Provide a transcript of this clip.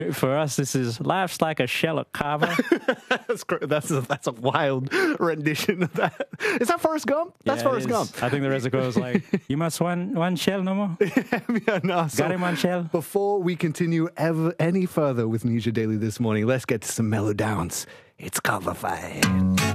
For us, this is Life's Like a Shell of Kava. That's a wild rendition of that. Is that Forrest Gump? That's Forrest Gump. I think the rest of it goes like, you must one shell no more. Yeah, no, so Got him one shell. before we continue any further with Nisha Daily this morning, let's get to some mellow downs. It's cover fight.